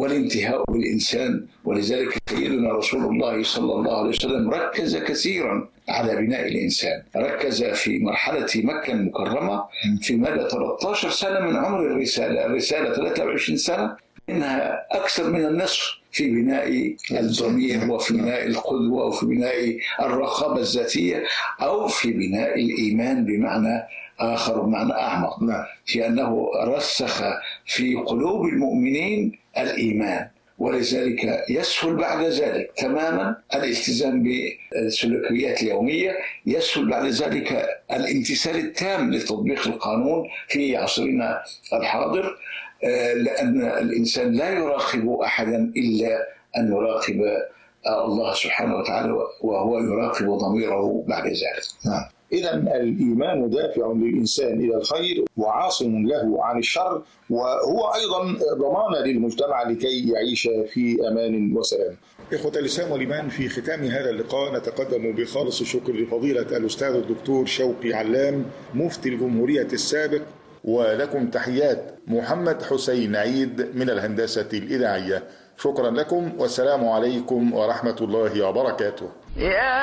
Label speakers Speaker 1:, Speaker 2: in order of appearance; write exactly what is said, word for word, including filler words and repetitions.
Speaker 1: والانتهاء بالإنسان. ولذلك سيدنا رسول الله صلى الله عليه وسلم ركز كثيرا على بناء الإنسان، ركز في مرحلة مكة المكرمة في مدى ثلاثة عشر سنة من عمر الرسالة، الرسالة ثلاثة وعشرين سنة، إنها أكثر من النصف في بناء الضمير وفي بناء القدوة وفي بناء الرقابة الذاتية أو في بناء الإيمان بمعنى آخر، بمعنى أعمق، في أنه رسخ في قلوب المؤمنين الإيمان. ولذلك يسهل بعد ذلك تماما الالتزام بالسلوكيات اليومية، يسهل بعد ذلك الامتثال التام لتطبيق القانون في عصرنا الحاضر، لأن الإنسان لا يراقب أحدا إلا أن يراقب الله سبحانه وتعالى، وهو يراقب ضميره بعد ذلك.
Speaker 2: نعم. إذا الإيمان دافع للإنسان إلى الخير وعاصم له عن الشر، وهو أيضا ضمانة للمجتمع لكي يعيش في أمان وسلام. إخوة الإسلام والإيمان، في ختام هذا اللقاء نتقدم بخالص الشكر لفضيلة الأستاذ الدكتور شوقي علام مفتي الجمهورية السابق، ولكم تحيات محمد حسين عيد من الهندسة الإذاعية. شكرا لكم والسلام عليكم ورحمة الله وبركاته.